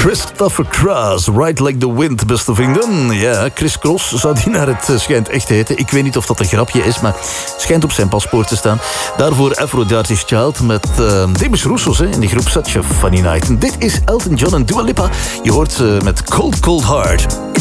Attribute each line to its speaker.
Speaker 1: Christopher Cross, Ride Like the Wind, beste vrienden. Ja, Chris Cross zou die naar het schijnt echt heten. Ik weet niet of dat een grapje is, maar schijnt op zijn paspoort te staan. Daarvoor Aphrodite's Child met Demis Roussos in de groep Such a Funny Night. En dit is Elton John en Dua Lipa. Je hoort ze met Cold Cold Heart.